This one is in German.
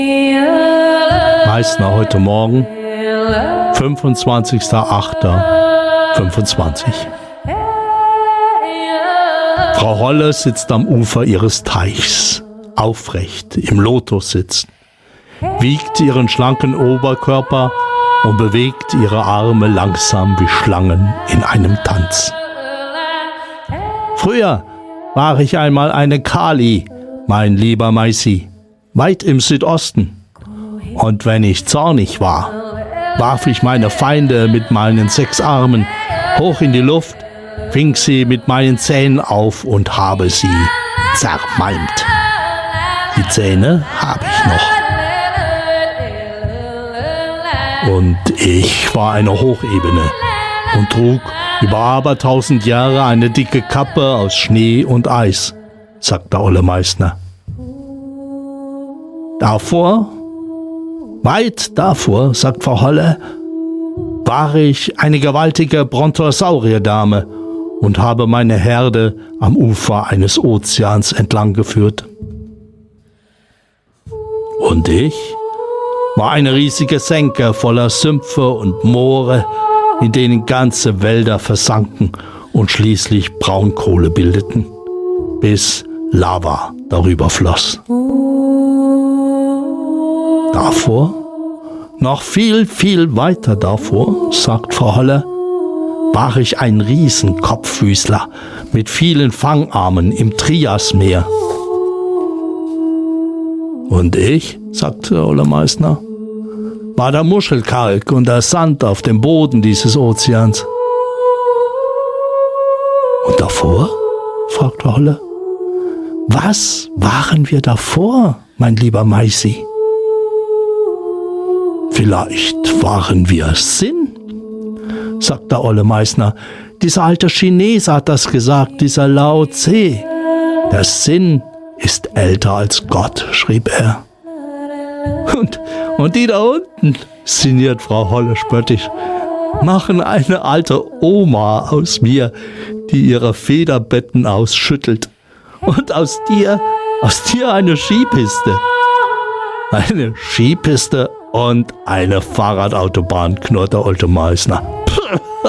Meißner heute Morgen, 25.08.25. Frau Holle sitzt am Ufer ihres Teichs, aufrecht, im Lotus sitzend, wiegt ihren schlanken Oberkörper und bewegt ihre Arme langsam wie Schlangen in einem Tanz. Früher war ich einmal eine Kali, mein lieber Meißi, weit im Südosten. Und wenn ich zornig war, warf ich meine Feinde mit meinen 6 Armen hoch in die Luft, fing sie mit meinen Zähnen auf und habe sie zermalmt. Die Zähne habe ich noch. Und ich war eine Hochebene und trug über abertausend Jahre eine dicke Kappe aus Schnee und Eis, sagt der olle Meißner. Davor, weit davor, sagt Frau Holle, war ich eine gewaltige Brontosaurierdame und habe meine Herde am Ufer eines Ozeans entlang geführt. Und ich war eine riesige Senke voller Sümpfe und Moore, in denen ganze Wälder versanken und schließlich Braunkohle bildeten, bis Lava darüber floss. Davor, noch viel, viel weiter davor, sagt Frau Holle, war ich ein Riesenkopffüßler mit vielen Fangarmen im Triasmeer. Und ich, sagt der olle Meißner, war der Muschelkalk und der Sand auf dem Boden dieses Ozeans. Und davor, fragt Frau Holle, was waren wir davor, mein lieber Meißi? Vielleicht waren wir Sinn, sagt der olle Meißner. Dieser alte Chinese hat das gesagt, dieser Lao Tse. Der Sinn ist älter als Gott, schrieb er. Und die da unten, sinniert Frau Holle spöttisch, machen eine alte Oma aus mir, die ihre Federbetten ausschüttelt. Und aus dir eine Skipiste. Eine Skipiste und eine Fahrradautobahn, knurrt der alte Meißner.